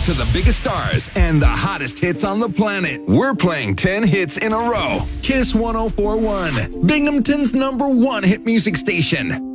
to the biggest stars and the hottest hits on the planet. We're playing 10 hits in a row. Kiss 104.1, Binghamton's #1 hit music station.